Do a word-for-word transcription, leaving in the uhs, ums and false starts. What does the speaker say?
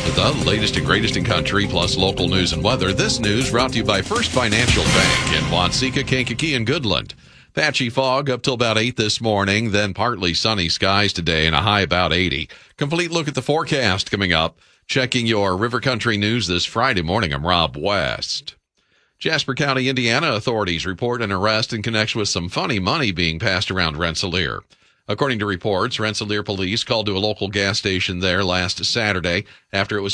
The latest and greatest in country, plus local news and weather. This news brought to you by First Financial Bank in Wanseka, Kankakee, and Goodland. Patchy fog up till about eight this morning, then partly sunny skies today and a high about eighty. Complete look at the forecast coming up. Checking your River Country news this Friday morning, I'm Rob West. Jasper County, Indiana authorities report an arrest in connection with some funny money being passed around Rensselaer. According to reports, Rensselaer police called to a local gas station there last Saturday after it was